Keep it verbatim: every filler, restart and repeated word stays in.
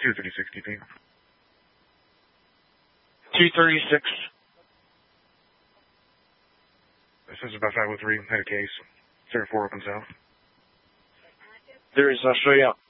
two thirty-six D P. two thirty-six. This is about five oh three, had a case. zero four open south. There is, I'll show you out.